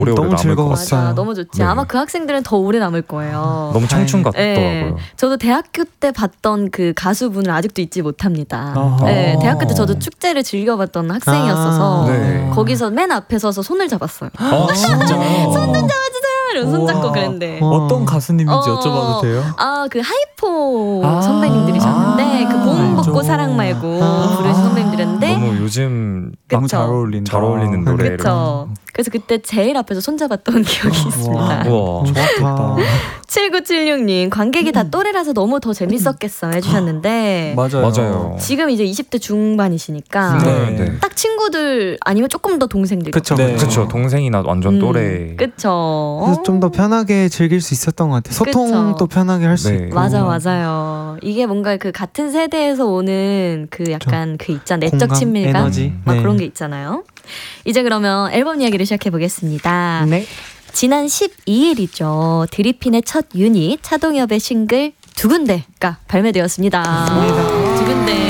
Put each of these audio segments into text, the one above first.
오래오래 너무 남을 것 즐거웠어요. 같아요. 맞아, 너무 좋지. 네. 아마 그 학생들은 더 오래 남을 거예요. 너무 청춘 같더라고요. 네. 저도 대학교 때 봤던 그 가수분을 아직도 잊지 못합니다. 아하. 네, 대학교 때 저도 축제를 즐겨봤던 학생이었어서 네. 거기서 맨 앞에 서서 손을 잡았어요. 진짜. 손 좀 잡아주세요. 이러면서 손 잡고 우와. 그랬는데. 어떤 가수님인지 어. 여쭤봐도 돼요? 아, 그 하이포 아. 선배님들이셨는데 그 봄 알죠. 먹고 사랑 말고 부르신 선배님들이었는데 너무 요즘 너무 그쵸. 잘 어울린다. 잘 어울리는 노래를. 그쵸. 그래서 그때 제일 앞에서 손잡았던 기억이 있습니다. 우와. 좋다. 7976님 관객이 다 또래라서 너무 더 재밌었겠어 해주셨는데 맞아요. 지금 이제 20대 중반이시니까 네, 네. 딱 친구들 아니면 조금 더 동생들 그쵸. 네. 그쵸. 동생이나 완전 또래. 그쵸. 그래서 좀 더 편하게 즐길 수 있었던 것 같아요. 소통도 그쵸. 편하게 할 수 네. 있고. 맞아요. 이게 뭔가 그 같은 세대에서 오는 그 약간 그 있잖아 내적 공감, 친밀감 에너지. 막 네. 그런 게 있잖아요. 이제 그러면 앨범 이야기를 시작해 보겠습니다. 네. 지난 12일이죠. 드리핀의 첫 유닛 차동엽의 싱글 두 군데가 발매되었습니다. 두 군데.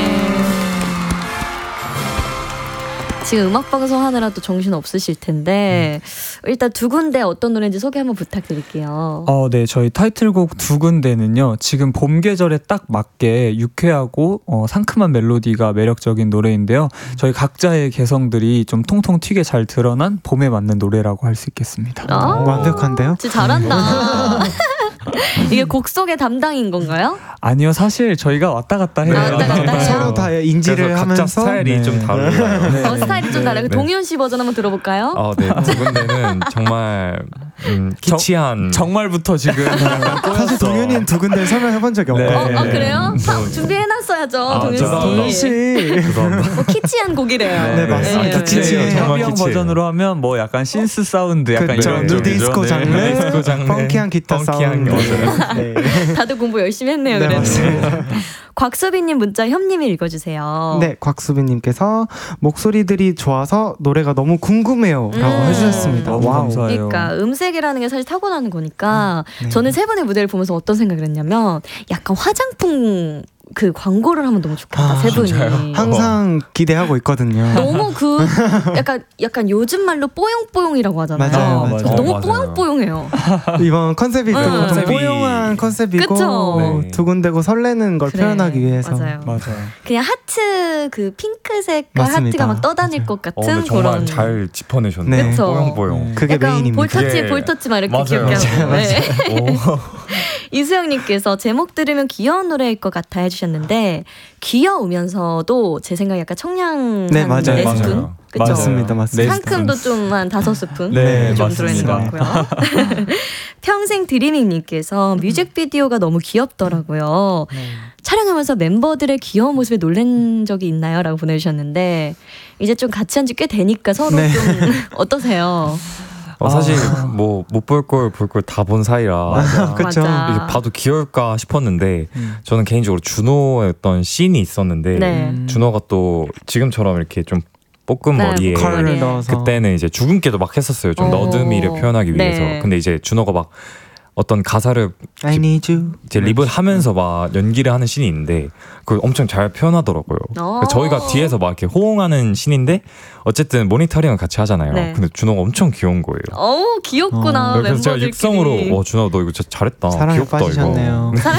지금 음악방송 하느라도 정신 없으실 텐데 일단 두 군데 어떤 노래인지 소개 한번 부탁드릴게요. 네, 저희 타이틀곡 두 군데는요. 지금 봄 계절에 딱 맞게 유쾌하고 상큼한 멜로디가 매력적인 노래인데요. 저희 각자의 개성들이 좀 통통 튀게 잘 드러난 봄에 맞는 노래라고 할 수 있겠습니다. 완벽한데요? 진짜 잘한다. 이게 곡 속의 담당인 건가요? 아니요, 사실 저희가 왔다 갔다 해요. 왔다 갔다 해요? 서로 다 인지를 그래서 각자 하면서 스타일이 네. 좀 달라요. 네. 스타일이 좀 다르고 네. 동현 씨 버전 한번 들어볼까요? 네. 두 군데는 정말 키치한 정말부터 지금 사실 동현이는 두 군데를 설명해본 적이 네. 없거든요. 그래요? 준비해놨어야죠, 동현 씨. 동현 씨. 죄송합니다. 뭐 키치한 곡이래요. 네, 맞습니다. 네. 키치예요. 정말 협의형 키치예요. 버전으로 하면 뭐 약간 신스 사운드 약간 그쵸. 이런 누디스코 쪽이죠. 장르, 네. 디스코 장르, 펑키한 기타 펑키한 사운드. 맞아요. 네. 다들 공부 열심히 했네요. 네, 그래도. 맞습니다. 곽수빈님 문자 현님이 읽어주세요. 네, 곽수빈님께서 목소리들이 좋아서 노래가 너무 궁금해요라고 해주셨습니다. 너무 와우. 감사해요. 그러니까 음색이라는 게 사실 타고나는 거니까 네. 저는 세 분의 무대를 보면서 어떤 생각을 했냐면 약간 화장품 그 광고를 하면 너무 좋겠다. 세 분이. 항상 기대하고 있거든요. 너무 그 약간 요즘 말로 뽀용뽀용이라고 하잖아요. 맞아요, 맞아요. 너무 맞아요. 뽀용뽀용해요. 이번 컨셉이 좀 컨셉이- 뽀용한 컨셉이고 그쵸. 네. 두근대고 설레는 걸 그래, 표현하기 위해서. 맞아요. 맞아요. 그냥 하트 그 핑크 색깔 맞습니다. 하트가 막 떠다닐 것 같은 근데 정말 그런. 잘 짚어내셨네. 네. 그쵸. 뽀용뽀용. 그게 약간 메인입니다. 볼터치 그게- 볼터치 막 이렇게 맞아요. 귀엽게 하고. 네. 오. 이수영님께서 제목 들으면 귀여운 노래일 것 같아 해주셨는데 귀여우면서도 제 생각에 약간 청량한 네, 맞아요. 네 맞아요. 스푼 그쵸? 맞습니다, 맞습니다. 상큼도 좀 한 5스푼 네, 좀 맞습니다. 들어있는 것 같고요. 평생 드리밍님께서 뮤직비디오가 너무 귀엽더라고요. 촬영하면서 멤버들의 귀여운 모습에 놀란 적이 있나요? 라고 보내주셨는데 이제 좀 같이 한 지 꽤 되니까 서로 네. 좀 어떠세요? 사실 뭐 못 볼 걸 볼 걸 다 본 사이라 그쵸. 맞아. 이게 봐도 귀여울까 싶었는데 저는 개인적으로 준호의 어떤 씬이 있었는데 네. 준호가 또 지금처럼 이렇게 좀 볶은 네, 머리에 볶은 컬을 머리에. 넣어서 그때는 이제 주근깨도 막 했었어요. 좀 너드미를 표현하기 네. 위해서. 근데 이제 준호가 막 어떤 가사를 I need you. 이제 립을 하면서 막 연기를 하는 씬이 있는데 그걸 엄청 잘 표현하더라고요. 그러니까 저희가 뒤에서 막 이렇게 호응하는 씬인데 어쨌든 모니터링을 같이 하잖아요. 네. 근데 준호가 엄청 귀여운 거예요. 어우 귀엽구나 그래서 제가 멤버들끼리. 육성으로 준호 너 이거 진짜 잘했다. 사랑에 귀엽다 빠지셨네요. 이거.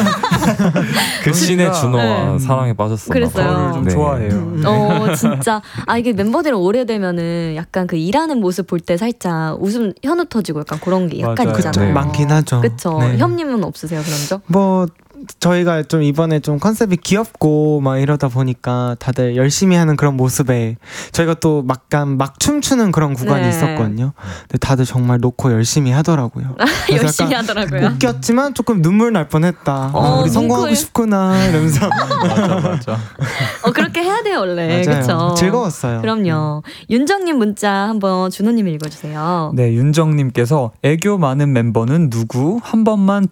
그 씬에 준호가 네. 사랑에 빠졌어. 그랬어요. 저를 좀 좋아해요. 진짜 이게 멤버들이 오래되면은 약간 그 일하는 모습 볼 때 살짝 웃음 현우 터지고 약간 그런 게 약간 맞아요. 있잖아요. 네. 많긴 하죠. 그쵸. 네. 현님은 없으세요 그런 적? 뭐 저희가 좀 이번에 좀 컨셉이 귀엽고 막 이러다 보니까 다들 열심히 하는 그런 모습에 저희가 또 막 춤추는 그런 구간이 네. 있었거든요. 근데 다들 정말 놓고 열심히 하더라고요. 그래서 열심히 약간 하더라고요. 웃겼지만 조금 눈물 날 뻔했다. 우리 성공하고 뭉클. 싶구나 이러면서 맞아. 그렇게 해야 돼요 원래. 맞아요. 그쵸? 즐거웠어요. 그럼요. 윤정님 문자 한번 준호님 읽어주세요. 네, 윤정님께서 애교 많은 멤버는 누구? 한 번만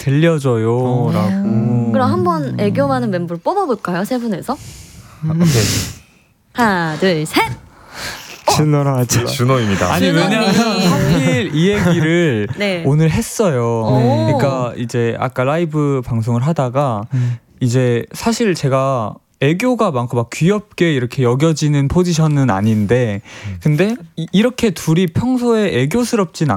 들려줘요라고. 그럼 한번 애교 많은 멤버를 뽑아볼까요 세 분에서? 오케이. 하나 둘 셋. 준호로 하죠. 준호입니다. 아니 왜냐면 준호님. 하필 이 얘기를 네. 오늘 했어요. 오. 그러니까 이제 아까 라이브 방송을 하다가 이제 사실 제가 애교가 많고 막 귀엽게 이렇게 여겨지는 포지션은 아닌데 근데 이렇게 둘이 평소에 애교스럽진